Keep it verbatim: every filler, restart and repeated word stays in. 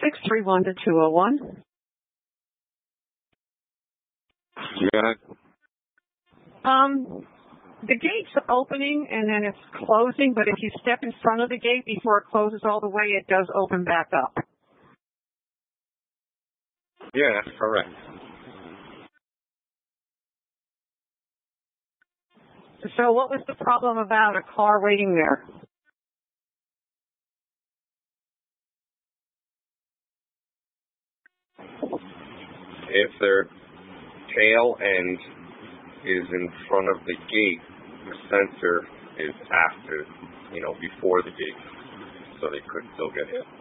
six three one to two oh one. Yeah. Um, the gate's opening and then it's closing, but if you step in front of the gate before it closes all the way, it does open back up. Yeah, that's correct. So what was the problem about a car waiting there? If their tail end is in front of the gate, the sensor is after, you know, before the gate, so they could still get hit.